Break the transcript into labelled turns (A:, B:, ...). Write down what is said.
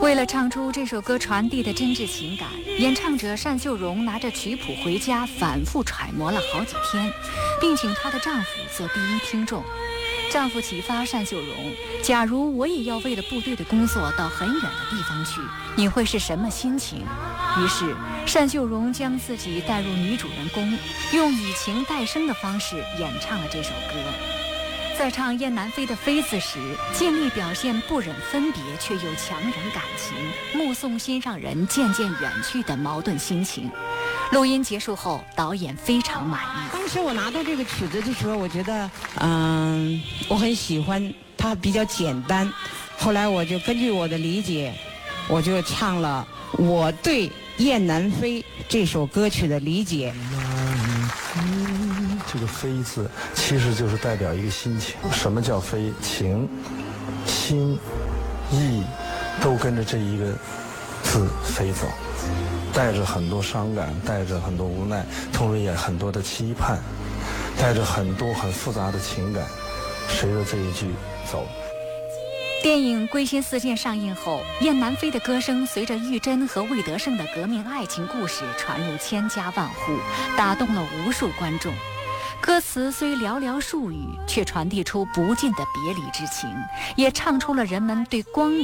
A: 为了唱出这首歌传递的真挚情感，演唱者单秀荣拿着曲谱回家反复揣摩了好几天，并请她的丈夫做第一听众。丈夫启发单秀荣，假如我也要为了部队的工作到很远的地方去，你会是什么心情？于是单秀荣将自己带入女主人公，用以情代声的方式演唱了这首歌。在唱燕南飞的飞字时，尽力表现不忍分别却又强忍感情，目送心上人渐渐远去的矛盾心情。录音结束后，导演非常满意。
B: 当时我拿到这个曲子的时候，我觉得我很喜欢，它比较简单。后来我就根据我的理解，我就唱了我对燕南飞这首歌曲的理解。
C: 这个飞字其实就是代表一个心情。什么叫飞？情、心、意都跟着这一个字飞走，带着很多伤感，带着很多无奈，同时也很多的期盼，带着很多很复杂的情感，随着这一句走。
A: 电影《归心似箭》上映后，燕南飞的歌声随着玉珍和魏德胜的革命爱情故事传入千家万户，打动了无数观众。歌词虽寥寥数语，却传递出不尽的别离之情，也唱出了人们对光